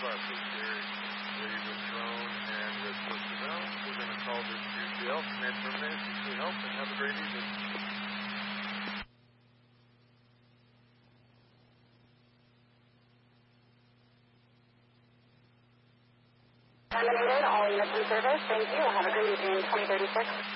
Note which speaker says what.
Speaker 1: buses, Gary. With drone and with personnel, we're going to call this UCL. Command terminated. Thanks for your help and have a great evening.
Speaker 2: Terminated. All units in service. Thank you. Have a great evening. 2036.